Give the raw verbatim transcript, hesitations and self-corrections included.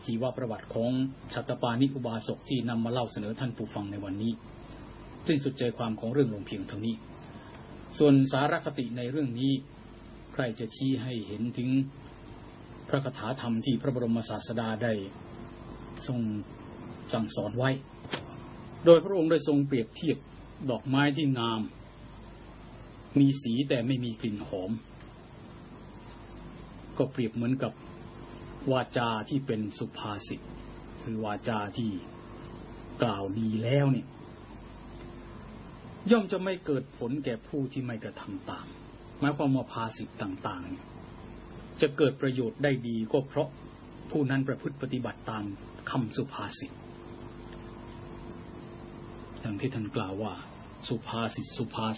ชีวประวัติของฉัตรปานิอุบาสกที่นำมาเล่าเสนอท่านผู้ฟังในวันนี้สิ้นสุดใจความของเรื่องลงเพียงเท่านี้ส่วนสาระคติในเรื่องนี้ใครจะชี้ให้เห็นถึงพระคาถาธรรมที่พระบรมศาสดาได้ทรงสั่งสอนไว้โดยพระองค์ได้ทรงเปรียบเทียบดอกไม้ที่งามมีสีแต่ไม่มีกลิ่นหอมก็เปรียบเหมือนกับวาจาที่เป็นสุภาษิตคือวาจาที่กล่าวดีแล้วเนี่ยย่อมจะไม่เกิดผลแก่ผู้ที่ไม่กระทำตามหมายความว่าภาษิตต่างๆจะเกิดประโยชน์ได้ดีก็เพราะผู้นั้นประพฤติปฏิบัติตามคำสุภาษิตดังที่ท่านกล่าวว่าสุภาษิตสุภา